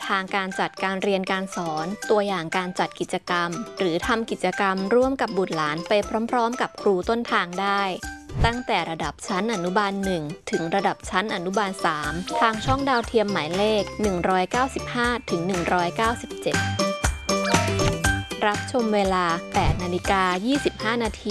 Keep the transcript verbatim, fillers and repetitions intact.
ทางการจัดการเรียนการสอนตัวอย่างการจัดกิจกรรมหรือทำกิจกรรมร่วมกับบุตรหลานไปพร้อมๆกับครูต้นทางได้ตั้งแต่ระดับชั้นอนุบาลหนึ่งถึงระดับชั้นอนุบาลสามทางช่องดาวเทียมหมายเลขหนึ่งร้อยเก้าสิบห้าถึงหนึ่งร้อยเก้าสิบเจ็ดรับชมเวลา แปดนาฬิกายี่สิบห้านาที